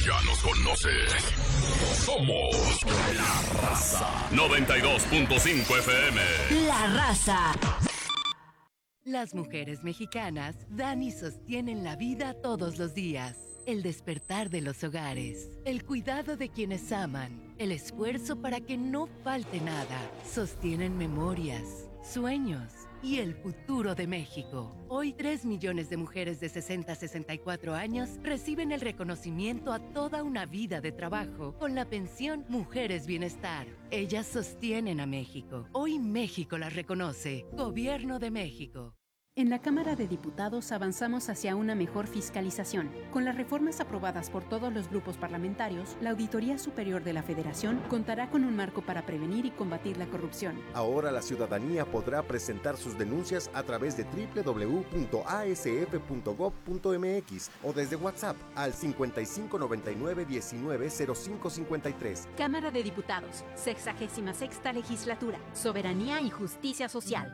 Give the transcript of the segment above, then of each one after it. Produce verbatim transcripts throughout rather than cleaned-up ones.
Ya nos conoces. Somos La Raza. noventa y dos punto cinco F M. La Raza. Las mujeres mexicanas dan y sostienen la vida todos los días. El despertar de los hogares, el cuidado de quienes aman, el esfuerzo para que no falte nada. Sostienen memorias, sueños y el futuro de México. Hoy, tres millones de mujeres de sesenta a sesenta y cuatro años reciben el reconocimiento a toda una vida de trabajo con la pensión Mujeres Bienestar. Ellas sostienen a México. Hoy México las reconoce. Gobierno de México. En la Cámara de Diputados avanzamos hacia una mejor fiscalización. Con las reformas aprobadas por todos los grupos parlamentarios, la Auditoría Superior de la Federación contará con un marco para prevenir y combatir la corrupción. Ahora la ciudadanía podrá presentar sus denuncias a través de doble u doble u doble u punto a s f punto gob punto m x o desde WhatsApp al cincuenta y cinco noventa y nueve diecinueve cero cinco cincuenta y tres. Cámara de Diputados, sexagésima sexta Legislatura, Soberanía y Justicia Social.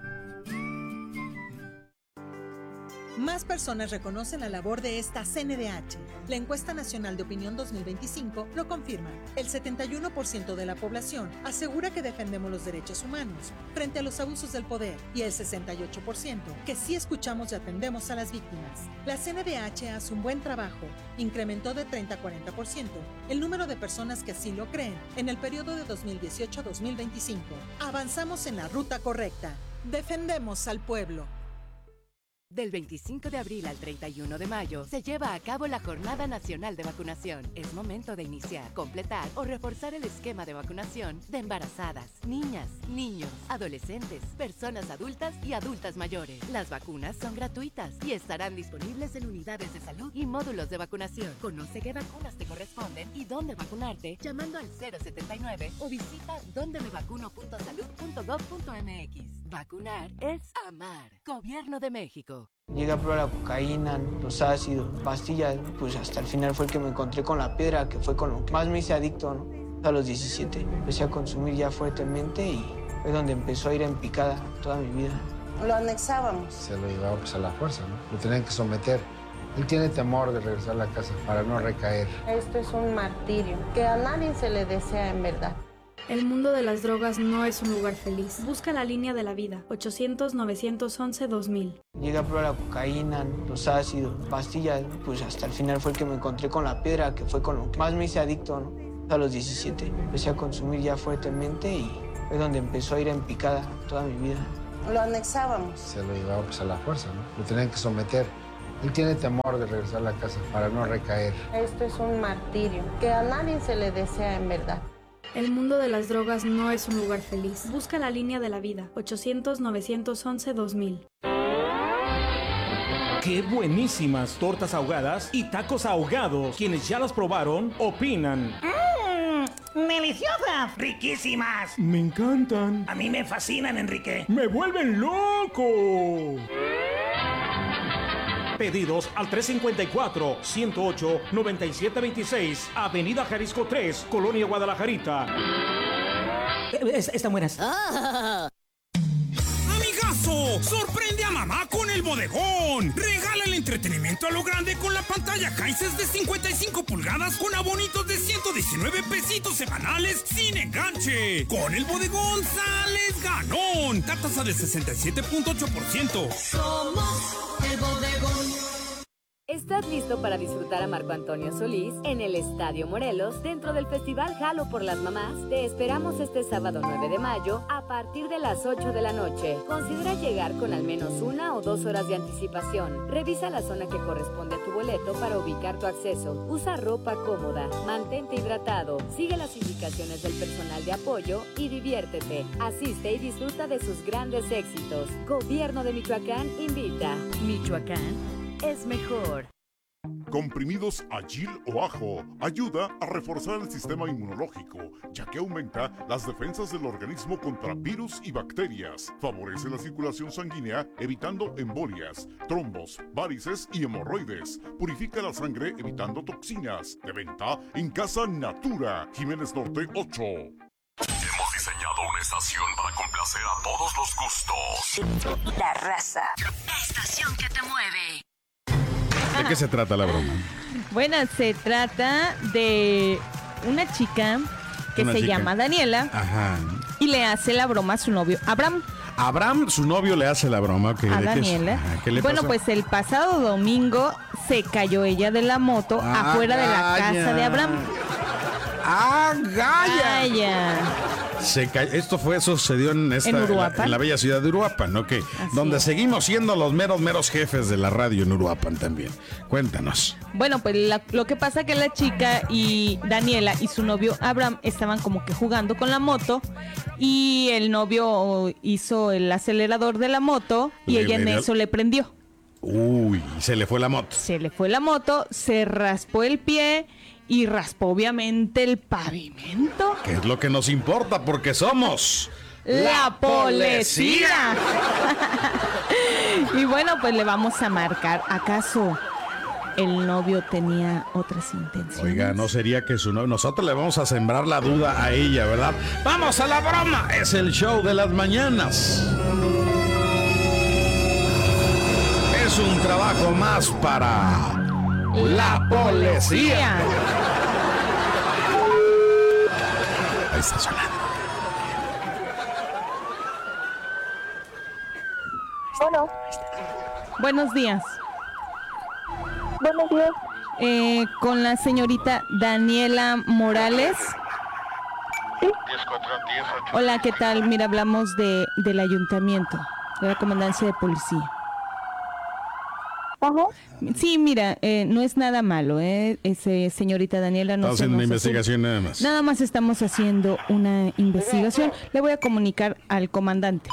Más personas reconocen la labor de esta C N D H. La Encuesta Nacional de Opinión dos mil veinticinco lo confirma. El setenta y uno por ciento de la población asegura que defendemos los derechos humanos frente a los abusos del poder y el sesenta y ocho por ciento que sí escuchamos y atendemos a las víctimas. La C N D H hace un buen trabajo. Incrementó de treinta a cuarenta por ciento el número de personas que así lo creen en el periodo de dos mil dieciocho a dos mil veinticinco. Avanzamos en la ruta correcta. Defendemos al pueblo. Del veinticinco de abril al treinta y uno de mayo se lleva a cabo la Jornada Nacional de Vacunación. Es momento de iniciar, completar o reforzar el esquema de vacunación de embarazadas, niñas, niños, adolescentes, personas adultas y adultas mayores. Las vacunas son gratuitas y estarán disponibles en unidades de salud y módulos de vacunación. Conoce qué vacunas te corresponden y dónde vacunarte llamando al cero setenta y nueve o visita donde me vacuno punto salud punto gob punto m x. Vacunar es amar. Gobierno de México. Llegué a probar la cocaína, los ácidos, pastillas, pues hasta el final fue el que me encontré con la piedra, que fue con lo que más me hice adicto, ¿no? A los diecisiete empecé a consumir ya fuertemente y fue donde empezó a ir en picada toda mi vida. Lo anexábamos. Se lo llevaba pues a la fuerza, ¿no? Lo tenían que someter. Él tiene temor de regresar a la casa para no recaer. Esto es un martirio que a nadie se le desea en verdad. El mundo de las drogas no es un lugar feliz. Busca la línea de la vida. ochocientos, novecientos once, dos mil. Llegué a probar la cocaína, los ácidos, pastillas, pues hasta el final fue el que me encontré con la piedra, que fue con lo que más me hice adicto, ¿no? A los diecisiete empecé a consumir ya fuertemente y fue donde empezó a ir en picada toda mi vida. Lo anexábamos. Se lo llevaba pues a la fuerza, ¿no? Lo tenían que someter. Él tiene temor de regresar a la casa para no recaer. Esto es un martirio que a nadie se le desea en verdad. El mundo de las drogas no es un lugar feliz. Busca la línea de la vida. ochocientos, novecientos once, dos mil. ¡Qué buenísimas tortas ahogadas y tacos ahogados! Quienes ya las probaron, opinan. ¡Mmm! ¡Deliciosas! ¡Riquísimas! Me encantan. A mí me fascinan, Enrique. ¡Me vuelven loco! Pedidos al tres cinco cuatro, ciento ocho, noventa y siete veintiséis, Avenida Jalisco tres, Colonia Guadalajarita. Es, están buenas. Ah. ¡Amigazo! ¡Sorprende a mamá con el bodegón! Regala el entretenimiento a lo grande con la pantalla Hisense de cincuenta y cinco pulgadas con abonitos de ciento diecinueve pesitos semanales sin enganche. Con el bodegón sales ganón. Tasa de sesenta y siete punto ocho por ciento. Somos el bodegón. ¿Estás listo para disfrutar a Marco Antonio Solís en el Estadio Morelos dentro del Festival Jalo por las Mamás? Te esperamos este sábado nueve de mayo a partir de las ocho de la noche. Considera llegar con al menos una o dos horas de anticipación. Revisa la zona que corresponde a tu boleto para ubicar tu acceso. Usa ropa cómoda, mantente hidratado, sigue las indicaciones del personal de apoyo y diviértete. Asiste y disfruta de sus grandes éxitos. Gobierno de Michoacán invita. Michoacán es mejor. Comprimidos Agil o Ajo ayuda a reforzar el sistema inmunológico, ya que aumenta las defensas del organismo contra virus y bacterias. Favorece la circulación sanguínea, evitando embolias, trombos, varices y hemorroides. Purifica la sangre, evitando toxinas. De venta en Casa Natura, Jiménez Norte ocho. Hemos diseñado una estación para complacer a todos los gustos. La Raza. La estación que te mueve. ¿De qué se trata la broma? Bueno, se trata de una chica que Una se chica. llama Daniela Ajá. y le hace la broma a su novio Abraham. Abraham, su novio, le hace la broma. ¿Qué, A de qué es? Daniela. Ajá, ¿qué le Bueno, pasó? pues el pasado domingo se cayó ella de la moto Ah, afuera de la Gaya. casa de Abraham. ¡Ah, Gaya! Gaya. Se ca- Esto fue, eso sucedió en, esta, En en, la, Uruapan. en la bella ciudad de Uruapan, ¿no? Que, donde es. seguimos siendo los meros, meros jefes de la radio en Uruapan también. Cuéntanos. Bueno, pues la- lo que pasa que la chica y Daniela y su novio Abraham estaban como que jugando con la moto y el novio hizo el acelerador de la moto y Le- ella en le dio- eso le prendió. Uy, se le fue la moto. Se le fue la moto, se raspó el pie y raspó obviamente el pavimento. Que es lo que nos importa porque somos... ¡La policía! Y bueno, pues le vamos a marcar. ¿Acaso el novio tenía otras intenciones? Oiga, no sería que su novio... Nosotros le vamos a sembrar la duda a ella, ¿verdad? ¡Vamos a la broma! Es el show de las mañanas. Es un trabajo más para... ¡La policía! Ahí está sonando. Bueno. Buenos días. Buenos días. Eh, con la señorita Daniela Morales. Hola, ¿qué tal? Mira, hablamos de, del ayuntamiento, de la comandancia de policía. Ajá. Sí, mira, eh, no es nada malo, ¿eh? Ese, señorita Daniela, no Estamos se haciendo una nos investigación asuste. nada más. Nada más estamos haciendo una investigación. Le voy a comunicar al comandante.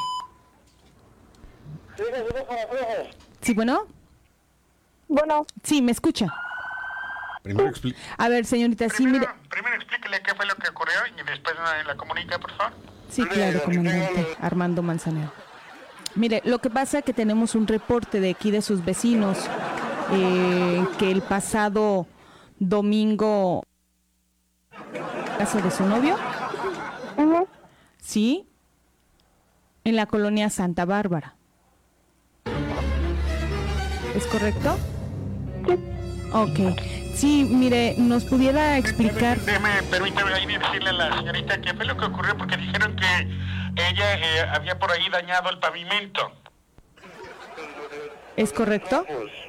¿Sí, bueno? Bueno. Sí, ¿me escucha? Primero explica. A ver, señorita, sí, mire. Primero explíquele qué fue lo que ocurrió y después la, la comunica, por favor. Sí, claro, comandante Armando Manzanero. Mire, lo que pasa es que tenemos un reporte de aquí de sus vecinos eh, que el pasado domingo, casa de su novio, uh-huh. sí, en la colonia Santa Bárbara. ¿Es correcto? Sí. Ok. Sí, mire, ¿nos pudiera explicar? Déjeme, permítame ahí decirle a la señorita qué fue lo que ocurrió porque dijeron que ella eh, había por ahí dañado el pavimento. ¿Es correcto?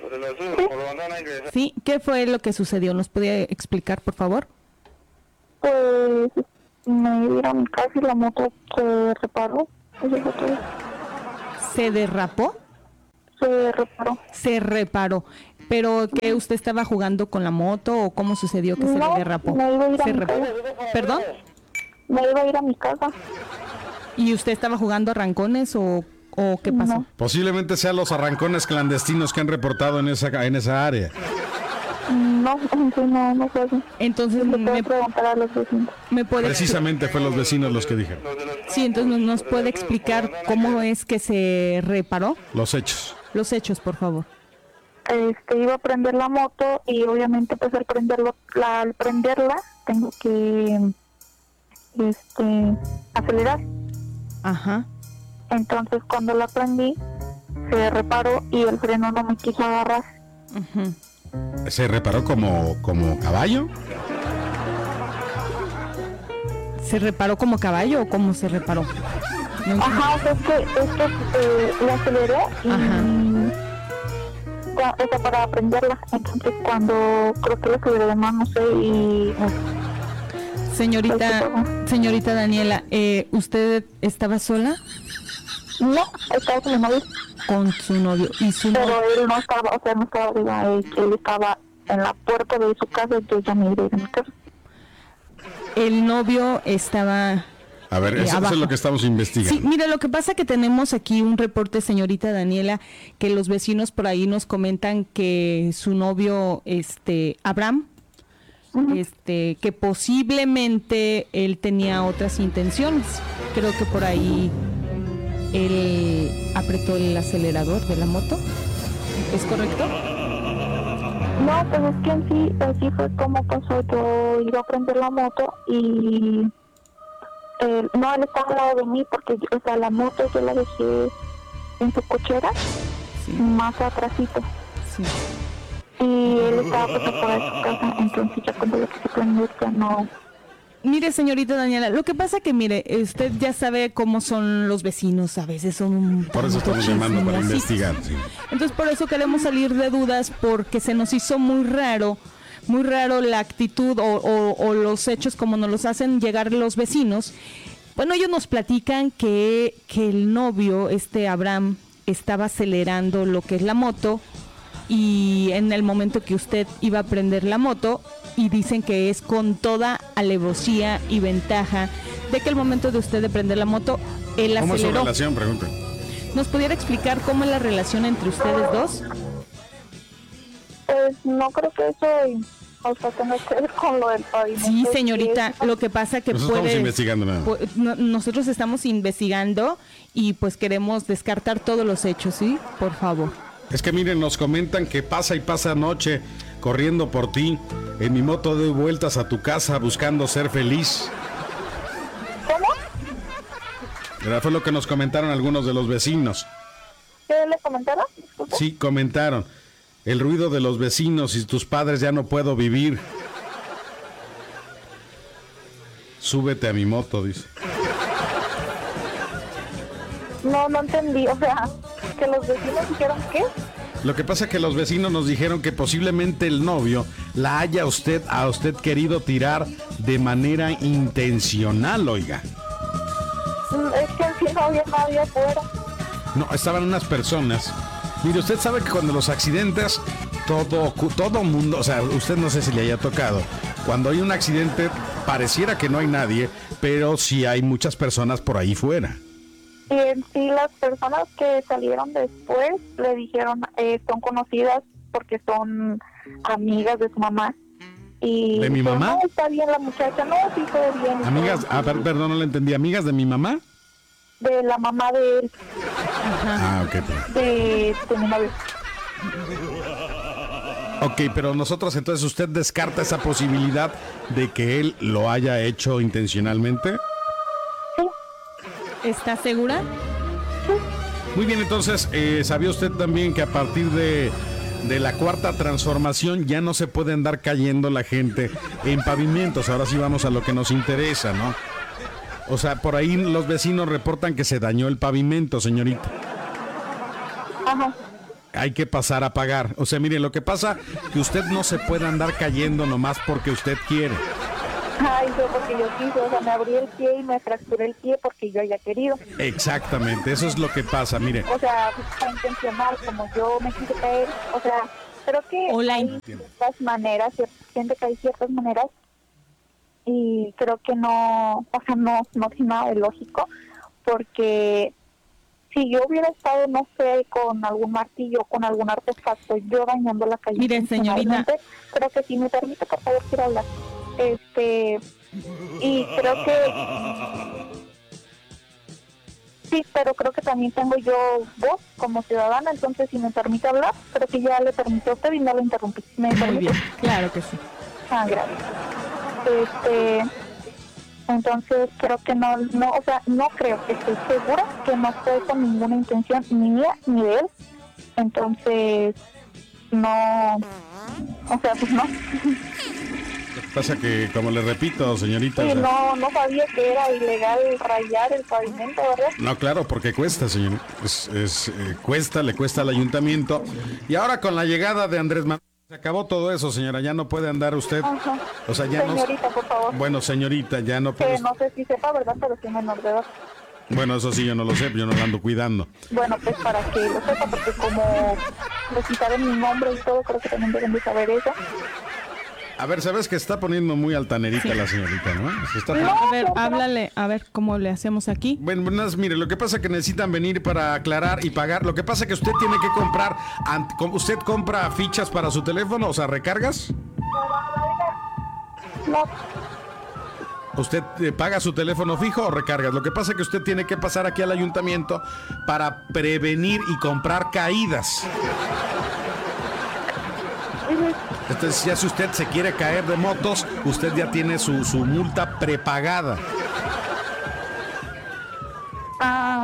Sí, ¿qué fue lo que sucedió? ¿Nos podía explicar, por favor? Pues me iba a mi casa y la moto se reparó. Eso fue todo. ¿Se derrapó? Se reparó. Se reparó. ¿Pero que usted estaba jugando con la moto o cómo sucedió que No, se le derrapó? me iba a ir a ¿Se mi reparó? casa. ¿Perdón? Me iba a ir a mi casa. ¿Y usted estaba jugando a rancones o, o qué pasó? No. Posiblemente sean los arrancones clandestinos que han reportado en esa, en esa área. No, no, no fue así. Entonces me me, puedo preguntar a los vecinos. ¿me puede Precisamente fue los vecinos los que dijeron. Sí, entonces nos puede explicar cómo es que se reparó. Los hechos. Los hechos, por favor. Este, iba a prender la moto y obviamente pues al prenderlo, la, al prenderla tengo que este acelerar. Ajá. Entonces cuando la prendí se reparó y el freno no me quiso agarrar. Uh-huh. ¿Se reparó como, como caballo? ¿Se reparó como caballo o cómo se reparó? No Ajá, o sea, es que, es que eh, la aceleré y cua- o sea, para prenderla. Entonces cuando creo que la aceleré de más, no sé, y Señorita, señorita Daniela, eh, ¿usted estaba sola? No, estaba con mi novio. Con su novio. ¿Y su pero novio? él no estaba, o sea, no estaba arriba, él, él estaba en la puerta de su casa, entonces ya me iba a ir a mi casa. El novio estaba... A ver, Eh, eso, eso abajo. es lo que estamos investigando. Sí, mire, lo que pasa es que tenemos aquí un reporte, señorita Daniela, que los vecinos por ahí nos comentan que su novio, este, Abraham, este, que posiblemente él tenía otras intenciones. Creo que por ahí él apretó el acelerador de la moto. ¿Es correcto? No, pues es que en sí, así fue como pasó. Yo iba a prender la moto y eh, no, él estaba al lado de mí porque, o sea, la moto yo la dejé en su cochera, más atrásito. Sí. y él estaba pues afuera de su casa, entonces ya cuando lo quise prender ya no. Mire, señorita Daniela, lo que pasa que, mire, usted ya sabe cómo son los vecinos, a veces son un... Por eso estamos llamando para investigar, sí. Entonces, por eso queremos salir de dudas, porque se nos hizo muy raro, muy raro la actitud o, o, o los hechos como nos los hacen llegar los vecinos. Bueno, ellos nos platican que, que el novio, este Abraham, estaba acelerando lo que es la moto, y en el momento que usted iba a prender la moto, y dicen que es con toda alevosía y ventaja de que el momento de usted de prender la moto, él aceleró. ¿Cómo es su relación? Pregunta. ¿Nos pudiera explicar cómo es la relación entre ustedes dos? Pues no creo que eso, o sea, tenga que ver con lo del pavimento. Sí, señorita, lo que pasa que nosotros puede... estamos investigando nada. Pu- no, nosotros estamos investigando y pues queremos descartar todos los hechos, ¿sí? Por favor. Es que miren, nos comentan que pasa y pasa noche corriendo por ti. En mi moto doy vueltas a tu casa buscando ser feliz. ¿Cómo? Era fue lo que nos comentaron algunos de los vecinos. ¿Qué le comentaron? Disculpe. Sí, comentaron. El ruido de los vecinos y tus padres, ya no puedo vivir. Súbete a mi moto, dice. No, no entendí, o sea, que los vecinos dijeron ¿qué? Lo que pasa es que los vecinos nos dijeron que posiblemente el novio la haya usted a usted querido tirar de manera intencional, oiga. Es que en sí no había nadie afuera. No, estaban unas personas. Mire, usted sabe que cuando los accidentes, todo, todo mundo, o sea, usted no sé si le haya tocado. Cuando hay un accidente, pareciera que no hay nadie, pero sí hay muchas personas por ahí fuera. Y en sí las personas que salieron después le dijeron, eh, son conocidas porque son amigas de su mamá. Y ¿De mi dijeron, mamá? No, está bien la muchacha, no, sí, todo bien. Amigas, ah, per- perdón, no le entendí. ¿Amigas de mi mamá? De la mamá de él. Ah, ok. De, de mi novio. Ok, pero nosotros entonces, ¿usted descarta esa posibilidad de que él lo haya hecho intencionalmente? ¿Está segura? Muy bien, entonces, eh, ¿sabía usted también que a partir de, de la cuarta transformación ya no se puede andar cayendo la gente en pavimentos? Ahora sí vamos a lo que nos interesa, ¿no? O sea, por ahí los vecinos reportan que se dañó el pavimento, señorita. Ajá. Hay que pasar a pagar. O sea, mire, lo que pasa que usted no se puede andar cayendo nomás porque usted quiere. Ay, yo porque yo quise, o sea, me abrí el pie y me fracturé el pie porque yo haya querido. Exactamente, eso es lo que pasa, mire. O sea, fue intencional, como yo me quise caer, o sea, creo que Hola. hay ciertas maneras, cierta gente que hay ciertas maneras y creo que no, o sea, no, no tiene nada de lógico, porque si yo hubiera estado, no sé, con algún martillo, con algún artefacto, yo dañando la calle. Miren, señorita. intencionalmente, creo que si me permite, por favor, quiero hablar. Este, y creo que sí, pero creo que también tengo yo voz como ciudadana, entonces si me permite hablar, creo que ya le permitió a usted y no lo interrumpí. ¿Me Muy permite? bien, claro que sí. Ah, gracias. Este, entonces creo que no, no, o sea, no creo, que estoy segura que no fue con ninguna intención ni mía ni de él, entonces no, o sea, pues no. Pasa que, como le repito, señorita... Sí, o sea, no, no sabía que era ilegal rayar el pavimento, ¿verdad? no, claro, porque cuesta, señor. Es, es, eh, cuesta, le cuesta al ayuntamiento. Y ahora con la llegada de Andrés Manuel, se acabó todo eso, señora. Ya no puede andar usted. Ajá. O sea, ya Señorita, no... por favor. Bueno, señorita, ya no puede... Que no sé si sepa, ¿verdad? Pero sí menor de edad. Bueno, eso sí, yo no lo sé, yo no lo ando cuidando. Bueno, pues para que lo sepa, porque como le quitaron mi nombre y todo, creo que también deben de saber eso. A ver, ¿sabes que está poniendo muy altanerita la señorita, no? Se está poniendo- A ver, háblale, a ver cómo le hacemos aquí. Bueno, buenas, mire, lo que pasa es que necesitan venir para aclarar y pagar. Lo que pasa es que usted tiene que comprar, ant- com- ¿usted compra fichas para su teléfono? O sea, ¿recargas? No. ¿Usted eh, paga su teléfono fijo o recargas? Lo que pasa es que usted tiene que pasar aquí al ayuntamiento para prevenir y comprar caídas. Entonces, ya si usted se quiere caer de motos, usted ya tiene su, su multa prepagada. Ah,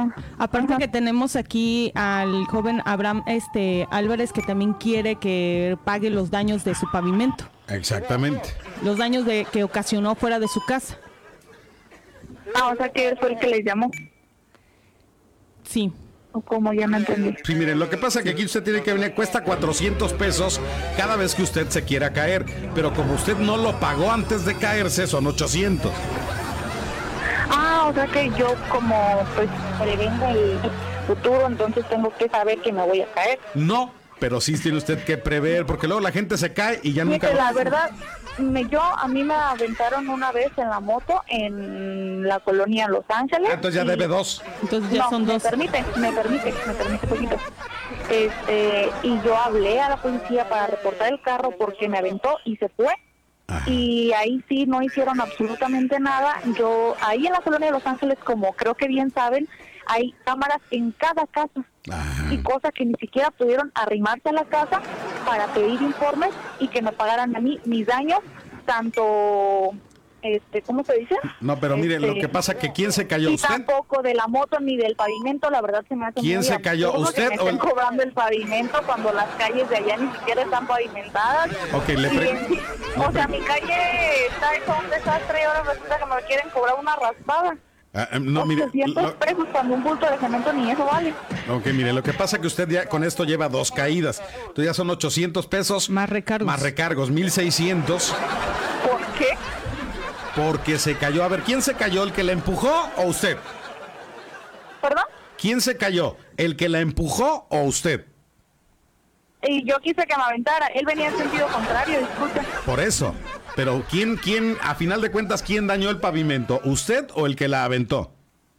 Ah, Aparte que tenemos aquí al joven Abraham este Álvarez que también quiere que pague los daños de su pavimento. Exactamente. Los daños de que ocasionó fuera de su casa. Ah, o sea que él fue el que les llamó. Sí. O como ya me entendí. Sí, miren, lo que pasa es que aquí usted tiene que venir, cuesta cuatrocientos pesos cada vez que usted se quiera caer, pero como usted no lo pagó antes de caerse, son ochocientos. Ah, o sea que yo como pues prevengo el futuro, entonces tengo que saber que me voy a caer. No, pero sí tiene usted que prever, porque luego la gente se cae y ya nunca... Fíjate, la verdad, me, yo a mí me aventaron una vez en la moto en la colonia Los Ángeles. Ah, entonces ya y... debe dos. Entonces ya no, son dos. Me permite, me permite, me permite poquito. Este, y yo hablé a la policía para reportar el carro porque me aventó y se fue. Ajá. Y ahí sí no hicieron absolutamente nada. Yo, ahí en la colonia de Los Ángeles, como creo que bien saben, hay cámaras en cada casa. Ajá. Y cosas que ni siquiera pudieron arrimarse a la casa para pedir informes y que me pagaran a mí mis daños, tanto, este, ¿cómo se dice? No, pero mire, este, lo que pasa que ¿quién se cayó? Y ¿Usted? tampoco de la moto ni del pavimento, la verdad se me hace ¿Quién muy se cayó? ¿Usted que me o estén el... cobrando el pavimento cuando las calles de allá ni siquiera están pavimentadas? Ok, le Y pre... en- O sea, mi calle está hecho un desastre y ahora resulta que me quieren cobrar una raspada. Ah, no, mire, ochocientos lo... pesos cuando un bulto de cemento ni eso vale. Ok, mire, lo que pasa es que usted ya con esto lleva dos caídas. Entonces ya son ochocientos pesos. Más recargos. Más recargos, mil seiscientos. ¿Por qué? Porque se cayó. A ver, ¿quién se cayó? ¿El que la empujó o usted? ¿Perdón? ¿Quién se cayó? ¿El que la empujó o usted? Y yo quise que me aventara. Él venía en sentido contrario, disculpe. Por eso. Pero ¿quién, quién, a final de cuentas, quién dañó el pavimento? ¿Usted o el que la aventó?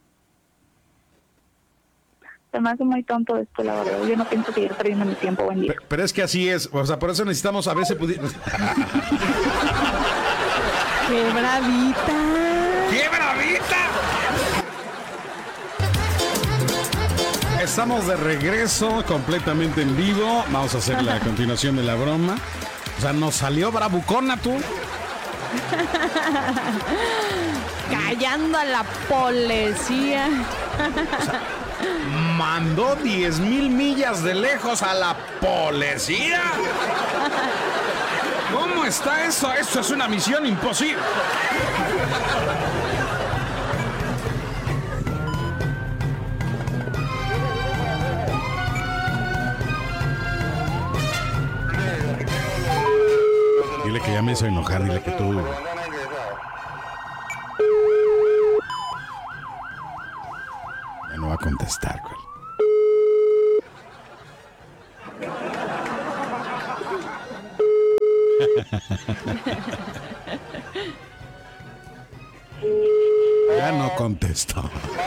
Se me hace muy tonto esto, la verdad. Yo no pienso seguir perdiendo mi tiempo, buen día. Pero, pero es que así es. O sea, por eso necesitamos a veces... Pudi... ¡Qué bravita! ¡Qué bravita! Estamos de regreso, completamente en vivo. Vamos a hacer la continuación de la broma. O sea, nos salió bravucona tú. Callando a la policía. O sea, mandó diez mil millas de lejos a la policía. ¿Cómo está eso? Eso es una misión imposible. Dile que ya me hizo enojar, dile que tú... Ya no va a contestar, güey. Ya no contestó.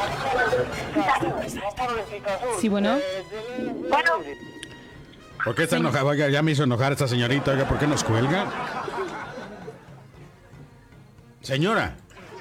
Sí, bueno. Bueno. ¿Por qué está enojada? Oiga, ya me hizo enojar esta señorita. Oiga, ¿por qué nos cuelga? Señora.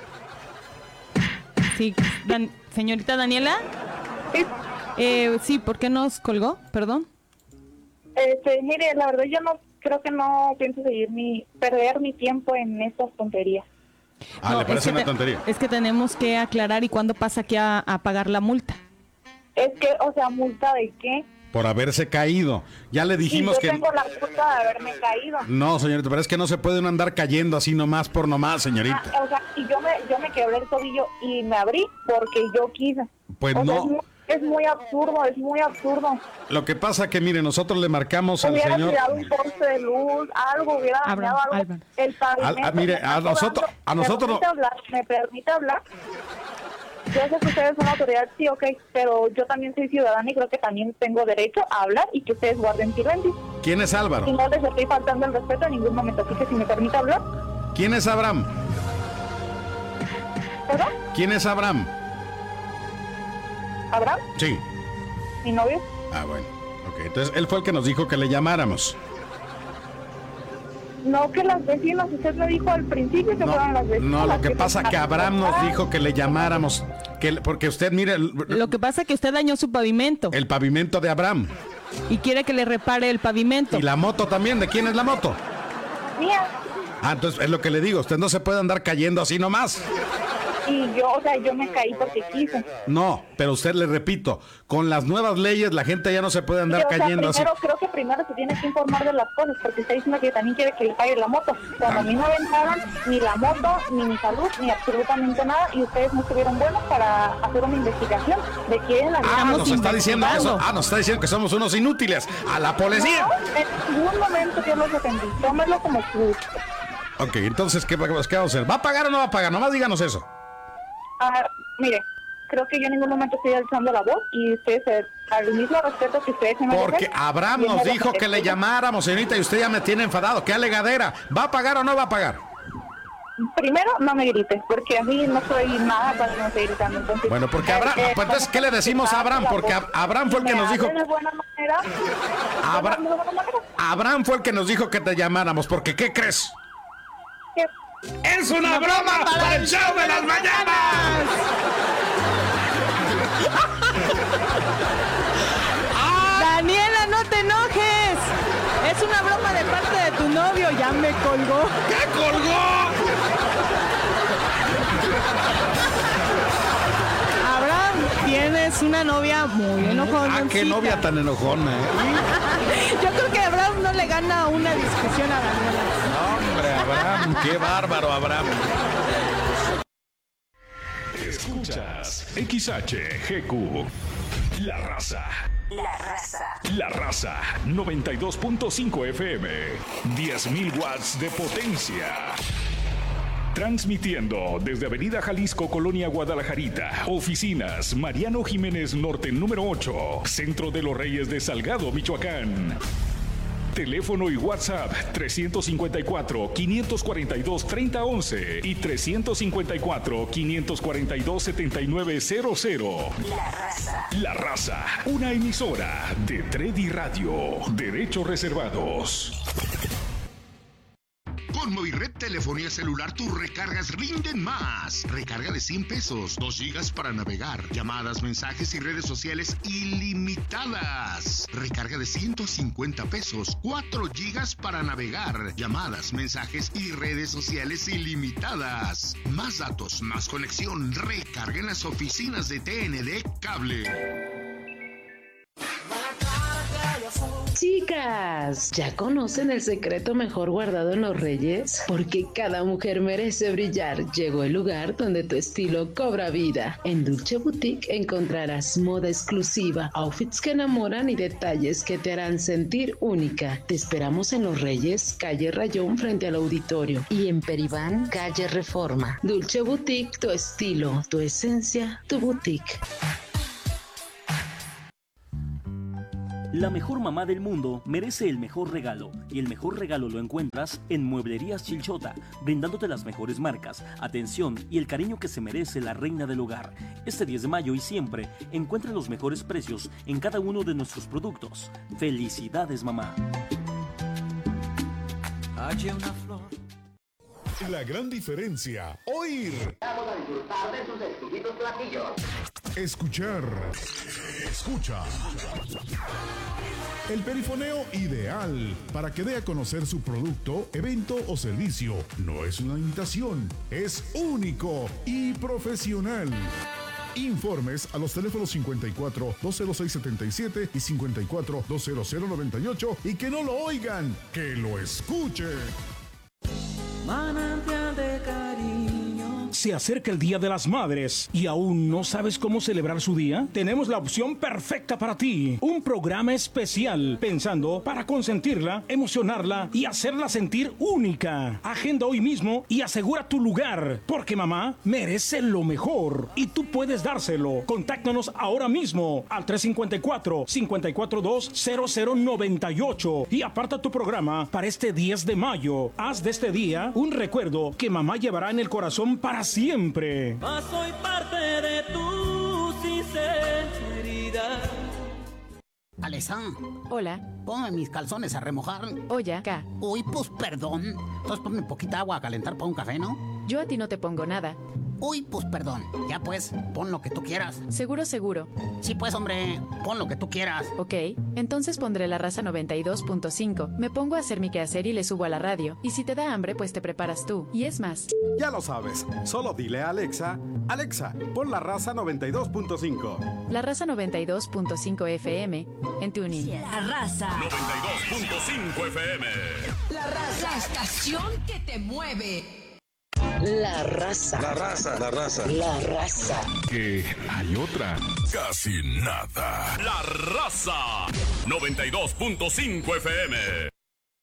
Sí, Dan- señorita Daniela. Sí. Eh, sí, ¿por qué nos colgó? Perdón. Este, mire, la verdad yo no creo que no pienso seguir mi perder mi tiempo en estas tonterías. Ah, No, ¿le parece es que una te- tontería? Es que tenemos que aclarar y cuándo pasa aquí a, a pagar la multa. Es que, o sea, multa de qué? Por haberse caído. Ya le dijimos y yo que... tengo la culpa de haberme caído. No, señorita, pero es que no se puede uno andar cayendo así nomás por nomás, señorita. Ah, o sea, y yo me, yo me quebré el tobillo y me abrí porque yo quise. Pues O sea, no. es, muy, es muy absurdo, es muy absurdo. Lo que pasa que, mire, nosotros le marcamos al Hubiera señor... tirado un poste de luz, algo, hubiera dañado algo. Álvaro. El pavimento. Ah, ah, mire, me está a nosotros- cobrando. a nosotros ¿Me permite no- hablar? ¿Me permite hablar? Yo sé que ustedes son autoridad, sí, ok, pero yo también soy ciudadana y creo que también tengo derecho a hablar y que ustedes guarden silencio. ¿Quién es Álvaro? Y no les estoy faltando el respeto en ningún momento, así que si me permite hablar. ¿Quién es Abraham? ¿Perdón? ¿Quién es Abraham? ¿Abraham? Sí. ¿Mi novio? Ah, bueno. Ok, entonces él fue el que nos dijo que le llamáramos. No, que las vecinas, usted me dijo al principio que fueran las vecinas. No, lo las que pasa me- que Abraham nos dijo que le llamáramos, que porque usted mire el, Lo que pasa es que usted dañó su pavimento el pavimento de Abraham y quiere que le repare el pavimento. y la moto también. ¿De quién es la moto? Mía. Ah, entonces es lo que le digo. Usted no se puede andar cayendo así nomás. y yo, o sea, yo me caí porque quise. No, pero usted le repito, con las nuevas leyes la gente ya no se puede andar Sí, o sea, cayendo primero, así. creo que primero se tiene que informar de las cosas, porque está diciendo que también quiere que le pague la moto. Cuando a mí no aventaban ni la moto, ni mi salud, ni absolutamente nada, y ustedes no estuvieron buenos para hacer una investigación de quién la Ah, nos está diciendo eso. Ah, nos está diciendo que somos unos inútiles. A la policía. No, en ningún momento yo los ofendí. Tómelo como justo. Ok, entonces, ¿qué, ¿qué vamos a hacer? ¿Va a pagar o no va a pagar? Nomás díganos eso. Ah, mire, creo que yo en ningún momento estoy alzando la voz y ustedes, eh, al mismo respeto que ustedes se merecen. Porque Abraham nos dijo que le llamáramos, señorita, y usted ya me tiene enfadado. ¿Qué alegadera? ¿Va a pagar o no va a pagar? Primero, no me grites, porque a mí no soy nada para que me esté gritando. Entonces, Bueno, porque Abraham, eh, pues entonces, ¿qué le decimos a Abraham? Porque a- Abraham fue el que nos dijo... de buena manera, Abra- Abraham fue el que nos dijo que te llamáramos, porque ¿qué crees? ¿Qué? ¡Es una broma para el show de las mañanas! Daniela, no te enojes. Es una broma de parte de tu novio. Ya me colgó. ¿Qué colgó? Abraham, tienes una novia muy enojona. Ah, qué novia tan enojona, ¿eh? Yo creo que Abraham no le gana una discusión a Daniela. No, hombre, Abraham, qué bárbaro, Abraham. Escuchas X H G Q. La raza. La raza. La raza. noventa y dos punto cinco F M. diez mil watts de potencia. Transmitiendo desde Avenida Jalisco, Colonia Guadalajarita. Oficinas Mariano Jiménez Norte número ocho. Centro de los Reyes de Salgado, Michoacán. Teléfono y WhatsApp trescientos cincuenta y cuatro, quinientos cuarenta y dos, treinta once y trescientos cincuenta y cuatro, quinientos cuarenta y dos, setenta y nueve cero cero. La raza. La raza, una emisora de Tredi Radio. Derechos reservados. Con Movired Telefonía Celular tus recargas rinden más. Recarga de cien pesos, dos gigas para navegar, llamadas, mensajes y redes sociales ilimitadas. Recarga de ciento cincuenta pesos, cuatro gigas para navegar, llamadas, mensajes y redes sociales ilimitadas. Más datos, más conexión. Recarga en las oficinas de T N D Cable. Chicas, ¿ya conocen el secreto mejor guardado en los Reyes? Porque cada mujer merece brillar. Llegó el lugar donde tu estilo cobra vida. En Dulce Boutique encontrarás moda exclusiva, outfits que enamoran y detalles que te harán sentir única. Te esperamos en Los Reyes, calle Rayón frente al auditorio, y en Peribán, calle Reforma. Dulce Boutique, tu estilo, tu esencia, tu boutique. La mejor mamá del mundo merece el mejor regalo, y el mejor regalo lo encuentras en Mueblerías Chilchota, brindándote las mejores marcas, atención y el cariño que se merece la reina del hogar. Este diez de mayo y siempre, encuentra los mejores precios en cada uno de nuestros productos. ¡Felicidades, mamá! Hay una flor. La gran diferencia, oír. Vamos a disfrutar de sus exquisitos platillos. Escuchar. Escucha. El perifoneo ideal para que dé a conocer su producto, evento o servicio. No es una imitación, es único y profesional. Informes a los teléfonos cincuenta y cuatro, dos cero seis, setenta y siete y cincuenta y cuatro, dos cero cero, noventa y ocho, y que no lo oigan, que lo escuchen. Manantial de cariño. Se acerca el Día de las Madres y aún no sabes cómo celebrar su día. Tenemos la opción perfecta para ti. Un programa especial pensando para consentirla, emocionarla y hacerla sentir única. Agenda hoy mismo y asegura tu lugar, porque mamá merece lo mejor y tú puedes dárselo. Contáctanos ahora mismo al tres cinco cuatro, cinco cuatro dos, cero cero nueve ocho y aparta tu programa para este diez de mayo. Haz de este día un recuerdo que mamá llevará en el corazón para siempre. Mas soy parte de tu sinceridad. Alesa. Hola. Ponme mis calzones a remojar. Oye, acá. Uy, pues perdón. Entonces ponme poquita agua a calentar para un café, ¿no? Yo a ti no te pongo nada. Uy, pues perdón. Ya pues, pon lo que tú quieras. Seguro, seguro. Sí, pues hombre, pon lo que tú quieras. Ok, entonces pondré La Raza noventa y dos punto cinco. Me pongo a hacer mi quehacer y le subo a la radio. Y si te da hambre, pues te preparas tú. Y es más. Ya lo sabes, solo dile a Alexa, Alexa, pon La Raza noventa y dos punto cinco. La Raza noventa y dos punto cinco F M en TuneIn. La Raza noventa y dos punto cinco F M. La Raza, la estación que te mueve. La Raza. La Raza. La Raza. La Raza. Que hay otra. Casi nada. La Raza noventa y dos punto cinco F M.